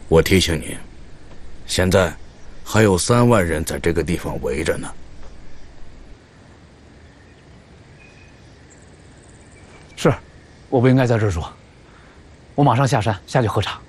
我提醒你，现在还有3万人在这个地方围着呢。 是，我不应该在这儿说。我马上下山下去喝茶。